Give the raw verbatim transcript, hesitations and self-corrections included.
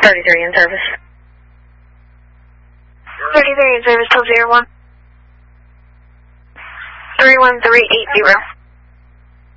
thirty-three in service. thirty-three in service till zero one. three one three eight zero.